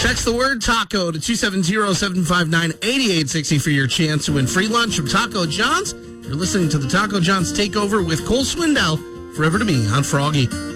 Text the word taco to 270-759-8860 for your chance to win free lunch from Taco John's. You're listening to the Taco John's Takeover with Cole Swindell, forever to me on Froggy.